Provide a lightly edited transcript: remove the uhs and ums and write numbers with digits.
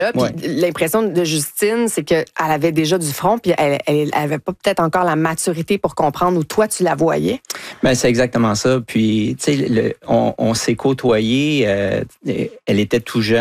Puis l'impression de Justine, c'est qu'elle avait déjà du front, puis elle avait pas peut-être encore la maturité pour comprendre où toi, tu la voyais. Ben, c'est exactement ça. Puis, tu sais, on s'est côtoyés. Elle était tout jeune.